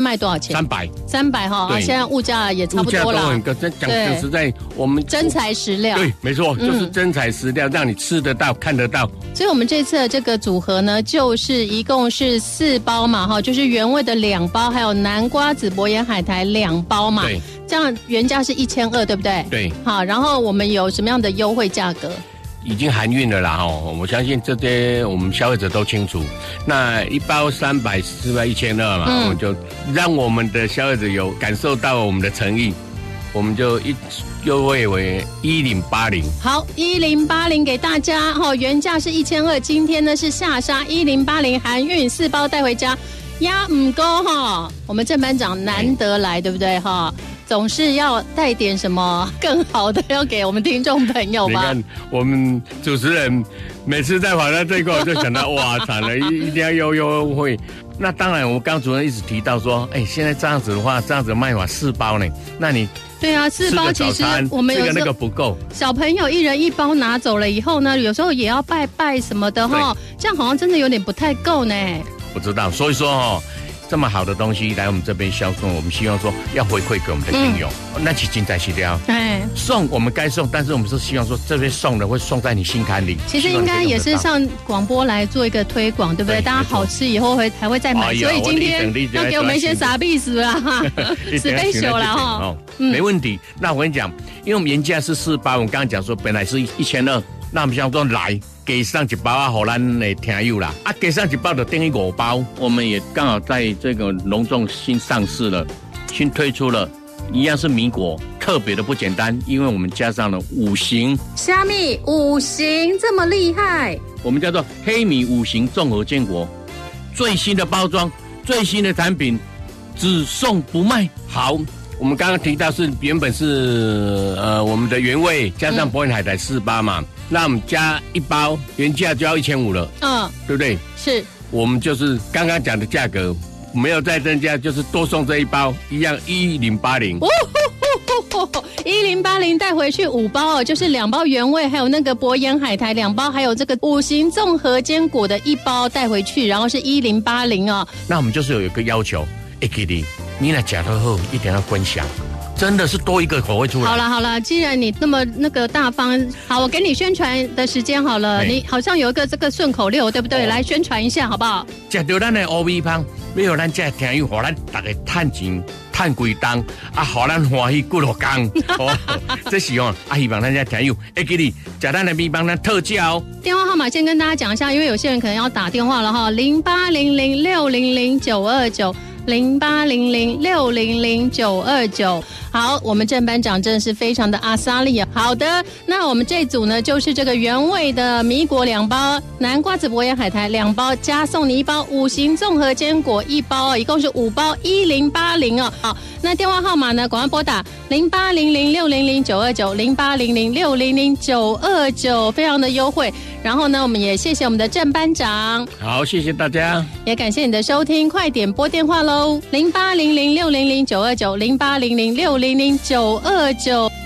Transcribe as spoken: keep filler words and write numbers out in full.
卖多少钱？ 三百， 三百哈。现在物价也差不多了。物价都很高，真讲真实在，我们真材实料。 对，没错，就是真材实料，嗯、让你吃得到、看得到。 所以我们这次的这个组合呢，就是一共是四包嘛，哈，就是原味的两包，还有南瓜子薄盐海苔两包嘛。 对， 这样原价是一千二，对不对？ 对。 好，然后我们有什么样的优惠价格？ 已经含运了啦哦，我相信这些我们消费者都清楚。那一包三百、四百、一千二嘛，嗯、我们就让我们的消费者有感受到我们的诚意，我们就一优惠为一零八零。 好，一零八零给大家哈、哦，原价是一千二，今天呢是下杀一零八零，含运四包带回家，压唔够哈。我们郑班长难得来，对不对哈？总是要带点什么更好的，要给我们听众朋友吧。 你看，我们主持人每次在访谈这个，我就想到哇，惨了，一一定要优优惠。那当然，我们刚主任一直提到说，哎，现在这样子的话，这样子卖法四包呢，那你对啊，四包其实我们有这个那个不够， 小朋友一人一包拿走了以后呢，有时候也要拜拜什么的哈，这样好像真的有点不太够呢。 不知道，所以说哦。这么好的东西来我们这边销售，我们希望说要回馈给我们的听友，嗯、那是真材实料。哎，送我们该送，但是我们是希望说这边送的会送在你心坎里。 其实应该也是上广播来做一个推广，对不对？对，大家好吃以后会还会再买，哎、所以今天要给我们一些傻逼死啦，死杯酒了哈。 哦，嗯、没问题。那我跟你讲，因为我们原价是四包，我们刚刚讲说本来是一千二，那我们想说来。给上一包啊，给咱的听友啦！啊，给上一包就等于五包。我们也刚好在这个隆重新上市了，新推出了，一样是米果，特别的不简单，因为我们加上了五行。 虾米五行这么厉害？ 我们叫做黑米五行综合坚果，最新的包装，最新的产品，只送不卖。好。我们刚刚提到是原本是呃我们的原味加上薄盐海苔四包嘛，嗯、那我们加一包原价就要一千五了，嗯，对不对？ 是， 我们就是刚刚讲的价格，没有再增加，就是多送这一包，一样一零八零。 一零八零带回去五包哦，就是两包原味，还有那个薄盐海苔两包，还有这个五行综合坚果的一包带回去，然后是一零八零哦。 那我们就是有一个要求 ，A K D。你来讲的后一定要分享，真的是多一个口味出来。 好了好了，既然你那么那个大方，好，我给你宣传的时间好了。你好像有一个这个顺口溜，对不对？哦、来宣传一下好不好？ 吃到咱的乌米芳，要让咱这听友，让咱大家赚钱赚几档，啊，让咱欢喜几落工。哦，这是哦，啊，希望咱这听友会记你，吃咱的米芳咱特价哦。 电话号码先跟大家讲一下，因为有些人可能要打电话了哈，零八零零六零零九二九。零八零零六零零九二九，好，我们郑班长真的是非常的阿萨利啊。好的，那我们这组呢，就是这个原味的米果两包，南瓜子薄盐海苔两包，加送你一包五行综合坚果一包，一共是五包一零八零哦。好，那电话号码呢，赶快拨打零八零零六零零九二九，零八零零六零零九二九，非常的优惠。然后呢，我们也谢谢我们的郑班长。 好，谢谢大家， 也感谢你的收听，快点拨电话喽，零八零零六零零九二九，零八零零六零零九二九。